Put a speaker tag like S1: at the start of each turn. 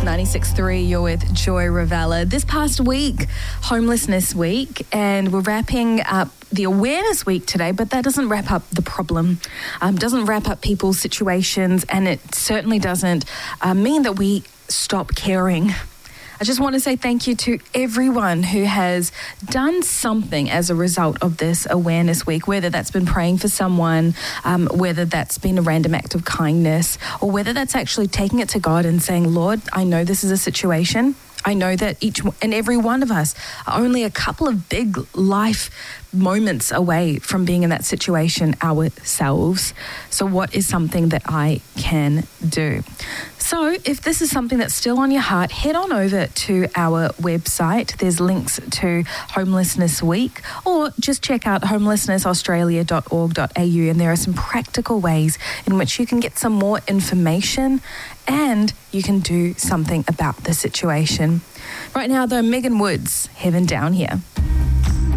S1: 96.3, you're with Joy Ravella. This past week, Homelessness Week, and we're wrapping up the Awareness Week today, but that doesn't wrap up the problem, doesn't wrap up people's situations, and it certainly doesn't mean that we stop caring. I just want to say thank you to everyone who has done something as a result of this Awareness Week, whether that's been praying for someone, whether that's been a random act of kindness, or whether that's actually taking it to God and saying, Lord, I know this is a situation. I know that each and every one of us are only a couple of big life moments away from being in that situation ourselves. So what is something that I can do? So if this is something that's still on your heart, head on over to our website. There's links to Homelessness Week, or just check out homelessnessaustralia.org.au, and there are some practical ways in which you can get some more information and you can do something about the situation. Right now, though, Megan Woods, Heaven Down Here.